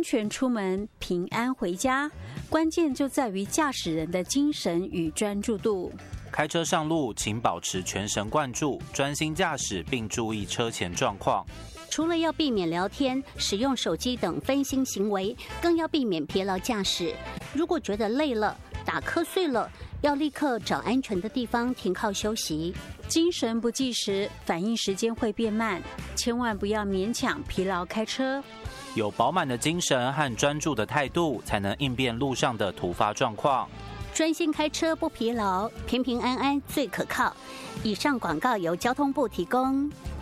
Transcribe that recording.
安全出门，平安回家，关键就在于驾驶人的精神与专注度。 开车上路，请保持全神贯注，专心驾驶，并注意车前状况。 除了要避免聊天、使用手机等分心行为，更要避免疲劳驾驶。如果觉得累了、打瞌睡了，要立刻找安全的地方停靠休息。 精神不济时，反应时间会变慢，千万不要勉强疲劳开车。 有饱满的精神和专注的态度，才能应变路上的突发状况。 专心开车不疲劳，平平安安最可靠。以上广告由交通部提供。